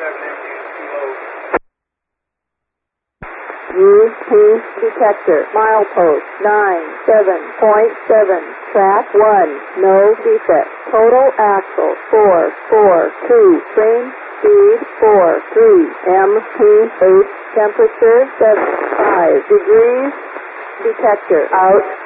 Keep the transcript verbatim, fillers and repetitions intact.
Use P detector. Milepost nine seven point seven. Track one. No defect. Total axle four four two. Train speed four three. M P eight. Temperature seventy-five degrees. Detector out.